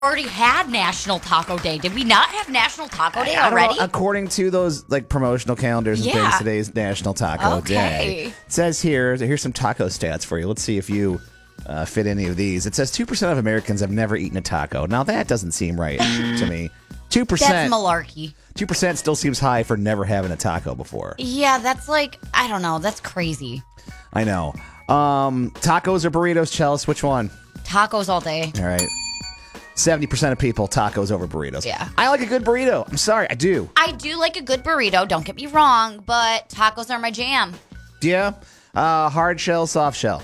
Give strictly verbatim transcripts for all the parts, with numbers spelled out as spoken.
already had National Taco Day. Did we not have National Taco Day I don't already? know, according to those like promotional calendars and Yeah. things, today's National Taco Okay. Day. It says here, here's some taco stats for you. Let's see if you uh, fit any of these. It says two percent of Americans have never eaten a taco. Now, that doesn't seem right to me. two percent. That's malarkey. two percent still seems high for never having a taco before. Yeah, that's like, I don't know. That's crazy. I know. Um, tacos or burritos, Chelsea? Which one? Tacos all day. All right. seventy percent of people, tacos over burritos. Yeah. I like a good burrito. I'm sorry, I do. I do like a good burrito, don't get me wrong, but tacos are my jam. Yeah. Uh, hard shell, soft shell.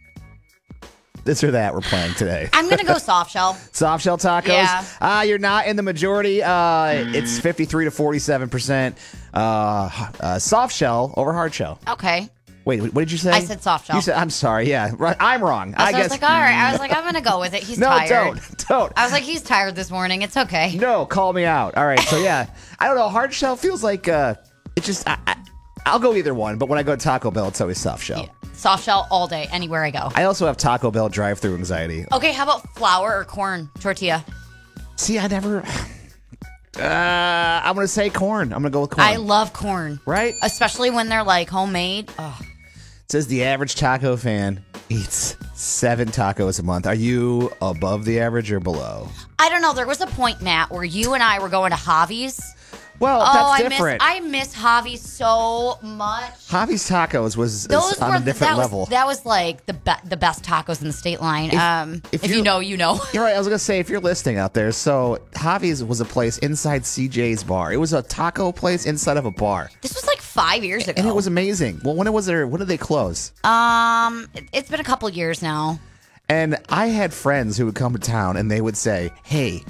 This or that we're playing today. I'm going to go soft shell. Soft shell tacos? Yeah. Uh, you're not in the majority. Uh, it's fifty-three to forty-seven percent. Uh, uh, soft shell over hard shell. Okay. Wait, what did you say? I said soft shell. You said, I'm sorry. Yeah, right, I'm wrong. I, I was, I guess. was like, all right. I was like, I'm going to go with it. He's no, tired. don't. Don't. I was like, he's tired this morning. It's okay. No, call me out. All right. So, yeah, I don't know. Hard shell feels like uh, it just, I, I, I'll go either one. But when I go to Taco Bell, it's always soft shell. Yeah. Soft shell all day, anywhere I go. I also have Taco Bell drive-through anxiety. Okay, how about flour or corn tortilla? See, I never. Uh, I'm going to say corn. I'm going to go with corn. I love corn. Right? Especially when they're like homemade. Oh. It says the average taco fan eats seven tacos a month. Are you above the average or below? I don't know. There was a point, Matt, where you and I were going to Javi's. Well, oh, that's I different. miss I miss Javi's so much. Javi's Tacos was Those is on were a different that level. Was, that was like the be- the best tacos in the state line. If- um, if if, you- you know, you know. You're right. I was going to say, if you're listening out there, so Javi's was a place inside C J's bar. It was a taco place inside of a bar. This was like five years ago, And it was amazing. Well, when was there, when did they close? Um, it- it's been a couple years now. And I had friends who would come to town and they would say, hey,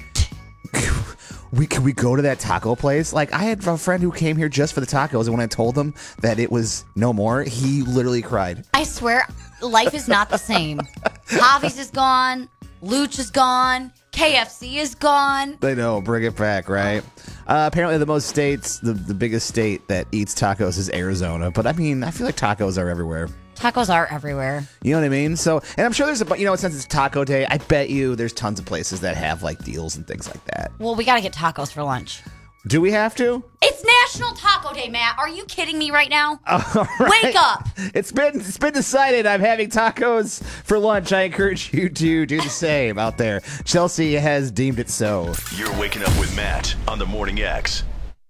we can we go to that taco place? Like, I had a friend who came here just for the tacos, and when I told him that it was no more, he literally cried. I swear, life is not the same. Javi's is gone. Luch is gone. K F C is gone. They know, bring it back, right? Uh, apparently, the most states, the, the biggest state that eats tacos is Arizona. But I mean, I feel like tacos are everywhere. Tacos are everywhere. You know what I mean? So, and I'm sure there's a, but you know, since it's Taco Day, I bet you there's tons of places that have like deals and things like that. Well, we got to get tacos for lunch. Do we have to? It's National Taco Day, Matt. Are you kidding me right now? All right. Wake up. It's been it's been decided. I'm having tacos for lunch. I encourage you to do the same out there. Chelsea has deemed it so. You're waking up with Matt on the Morning X.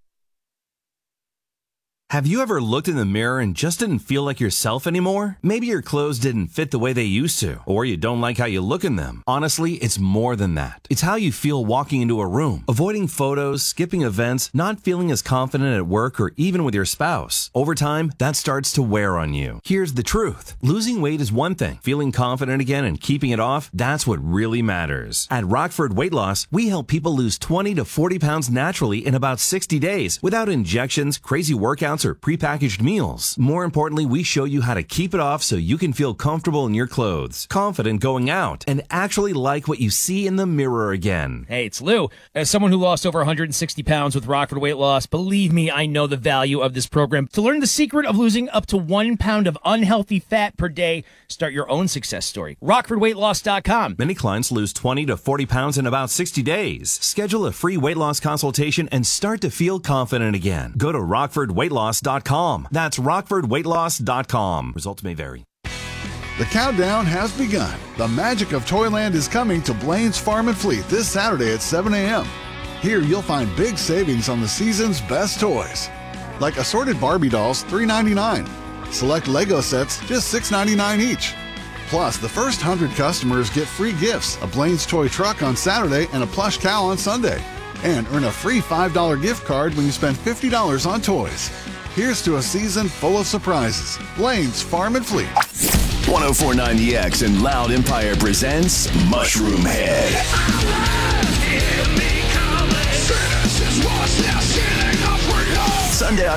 Have you ever looked in the mirror and just didn't feel like yourself anymore? Maybe your clothes didn't fit the way they used to, or you don't like how you look in them. Honestly, it's more than that. It's how you feel walking into a room, avoiding photos, skipping events, not feeling as confident at work or even with your spouse. Over time, that starts to wear on you. Here's the truth. Losing weight is one thing. Feeling confident again and keeping it off, that's what really matters. At Rockford Weight Loss, we help people lose twenty to forty pounds naturally in about sixty days without injections, crazy workouts, or prepackaged meals. More importantly, we show you how to keep it off so you can feel comfortable in your clothes, confident going out, and actually like what you see in the mirror again. Hey, it's Lou. As someone who lost over one hundred sixty pounds with Rockford Weight Loss, believe me, I know the value of this program. To learn the secret of losing up to one pound of unhealthy fat per day, start your own success story. rockford weight loss dot com. Many clients lose twenty to forty pounds in about sixty days. Schedule a free weight loss consultation and start to feel confident again. Go to rockford weight loss dot com. That's rockford weight loss dot com. Results may vary. The countdown has begun. The magic of Toyland is coming to Blaine's Farm and Fleet this Saturday at seven a.m. Here you'll find big savings on the season's best toys, like assorted Barbie dolls, three ninety-nine. Select Lego sets, just six ninety-nine each. Plus, the first one hundred customers get free gifts, a Blaine's toy truck on Saturday and a plush cow on Sunday. And earn a free five dollars gift card when you spend fifty dollars on toys. Here's to a season full of surprises. Blaine's Farm and Fleet. ten forty-nine The X and Loud Empire presents Mushroom Head. Sunday,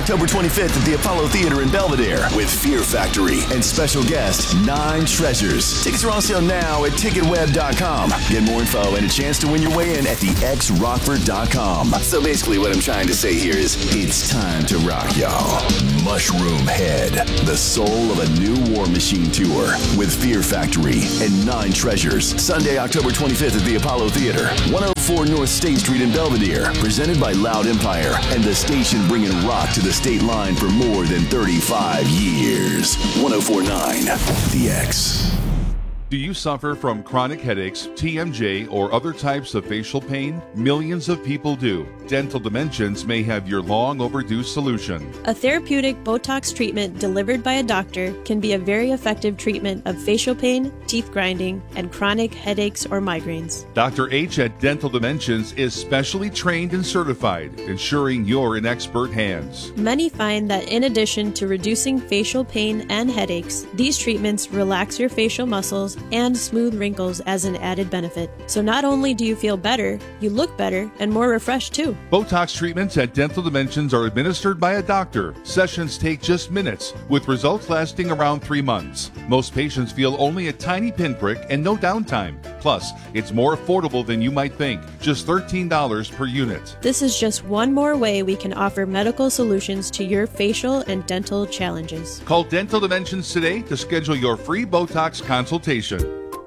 October twenty-fifth at the Apollo Theater in Belvedere with Fear Factory and special guest Nine Treasures. Tickets are on sale now at ticket web dot com. Get more info and a chance to win your way in at the x rockford dot com. So basically what I'm trying to say here is it's time to rock, y'all. Mushroom Head, the soul of a new War Machine tour with Fear Factory and Nine Treasures. Sunday, October twenty-fifth at the Apollo Theater, one oh four North State Street in Belvedere. Presented by Loud Empire and the station bringing rock to the state line for more than thirty-five years. one oh four point nine The X. Do you suffer from chronic headaches, T M J, or other types of facial pain? Millions of people do. Dental Dimensions may have your long overdue solution. A therapeutic Botox treatment delivered by a doctor can be a very effective treatment of facial pain, teeth grinding, and chronic headaches or migraines. Doctor H at Dental Dimensions is specially trained and certified, ensuring you're in expert hands. Many find that in addition to reducing facial pain and headaches, these treatments relax your facial muscles and smooth wrinkles as an added benefit. So not only do you feel better, you look better and more refreshed too. Botox treatments at Dental Dimensions are administered by a doctor. Sessions take just minutes, with results lasting around three months. Most patients feel only a tiny pinprick and no downtime. Plus, it's more affordable than you might think, just thirteen dollars per unit. This is just one more way we can offer medical solutions to your facial and dental challenges. Call Dental Dimensions today to schedule your free Botox consultation.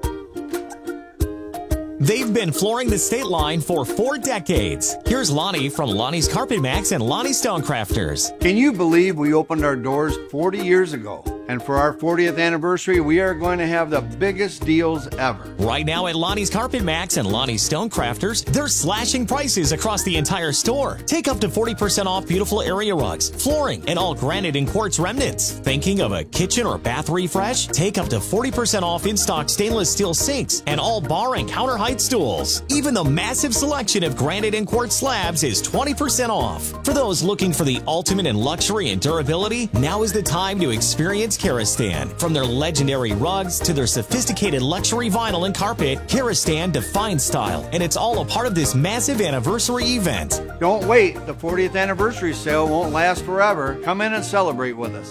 They've been flooring the state line for four decades. Here's Lonnie from Lonnie's Carpet Max and Lonnie Stonecrafters. Can you believe we opened our doors forty years ago? And for our fortieth anniversary, we are going to have the biggest deals ever. Right now at Lonnie's Carpet Max and Lonnie's Stonecrafters, they're slashing prices across the entire store. Take up to forty percent off beautiful area rugs, flooring, and all granite and quartz remnants. Thinking of a kitchen or bath refresh? Take up to forty percent off in-stock stainless steel sinks and all bar and counter height stools. Even the massive selection of granite and quartz slabs is twenty percent off. For those looking for the ultimate in luxury and durability, now is the time to experience Karastan. From their legendary rugs to their sophisticated luxury vinyl and carpet, Karastan defines style, and it's all a part of this massive anniversary event. Don't wait. The fortieth anniversary sale won't last forever. Come in and celebrate with us.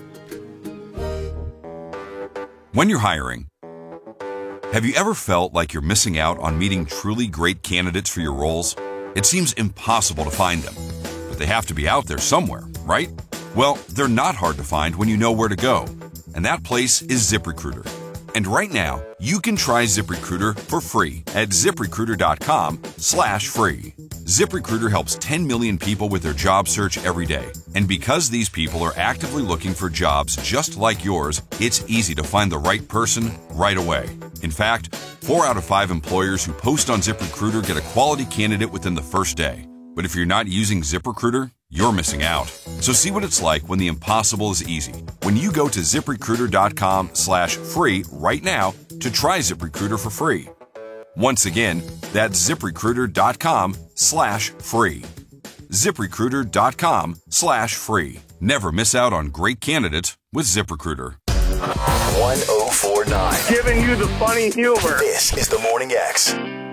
When you're hiring, have you ever felt like you're missing out on meeting truly great candidates for your roles? It seems impossible to find them, but they have to be out there somewhere, right? Well, they're not hard to find when you know where to go, and that place is ZipRecruiter. And right now, you can try ZipRecruiter for free at ZipRecruiter.com slash free. ZipRecruiter helps ten million people with their job search every day. And because these people are actively looking for jobs just like yours, it's easy to find the right person right away. In fact, four out of five employers who post on ZipRecruiter get a quality candidate within the first day. But if you're not using ZipRecruiter, you're missing out. So see what it's like when the impossible is easy. When you go to ZipRecruiter.com slash free right now to try ZipRecruiter for free. Once again, that's ZipRecruiter.com slash free. ZipRecruiter.com slash free. Never miss out on great candidates with ZipRecruiter. one oh four point nine Giving you the funny humor. This is the Morning X.